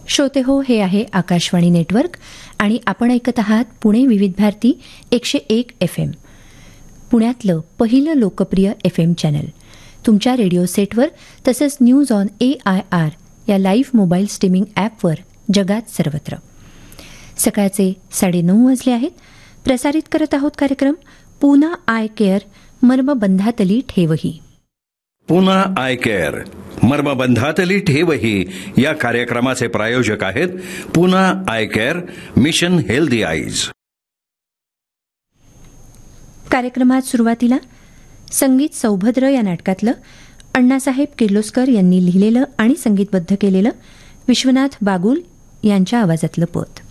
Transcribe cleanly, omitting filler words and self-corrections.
श्रोते हो, हे आहे आकाशवाणी नेटवर्क आणि आपण ऐकत आहात पुणे विविध भारती 101 FM, पुण्यातलं पहिलं लोकप्रिय FM चॅनल. तुमच्या रेडिओ सेटवर तसंच न्यूज ऑन AIR या लाईव्ह मोबाईल स्ट्रीमिंग ॲपवर जगात सर्वत्र. सकाळचे 9:30 वाजले आहेत. प्रसारित करत आहोत कार्यक्रम Poona I care मर्मबंधातली ठेवही. Poona I care मर्मबंधातली ठेवही या कार्यक्रमाचे प्रायोजक आहेत Poona I care, mission healthy eyes. कार्यक्रमात सुरुवातीला संगीत सौभद्र या नाटकातलं अण्णासाहेब किर्लोस्कर यांनी लिहिलेलं आणि संगीतबद्ध केलेलं विश्वनाथ बागुल यांच्या आवाजातलं पद.